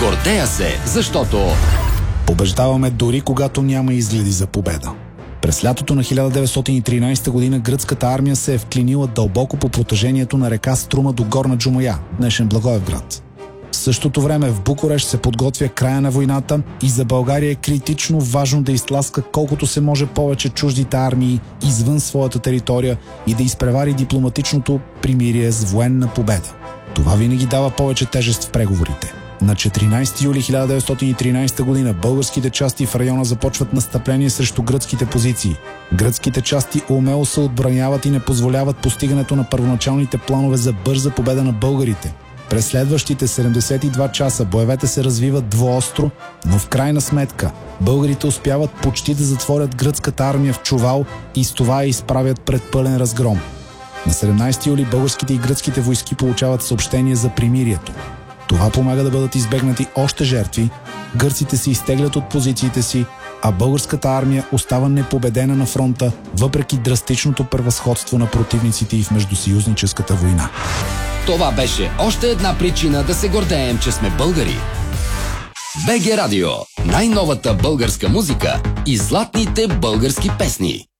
Гордея се, защото побеждаваме дори когато няма изгледи за победа. През лятото на 1913 година гръцката армия се е вклинила дълбоко по протежението на река Струма до Горна Джумая, днешен Благоевград. В същото време в Букурещ се подготвя края на войната и за България е критично важно да изтласка колкото се може повече чуждите армии извън своята територия и да изпревари дипломатичното примирие с военна победа. Това винаги дава повече тежест в преговорите. На 14 юли 1913 година българските части в района започват настъпление срещу гръцките позиции. Гръцките части умело се отбраняват и не позволяват постигането на първоначалните планове за бърза победа на българите. През следващите 72 часа боевете се развиват двуостро, но в крайна сметка българите успяват почти да затворят гръцката армия в чувал и с това я изправят пред пълен разгром. На 17 юли българските и гръцките войски получават съобщение за примирието. Това помага да бъдат избегнати още жертви, гърците се изтеглят от позициите си, а българската армия остава непобедена на фронта, въпреки драстичното превъзходство на противниците и в междусъюзническата война. това беше още една причина да се гордеем, че сме българи. БГ Радио. Най-новата българска музика и златните български песни.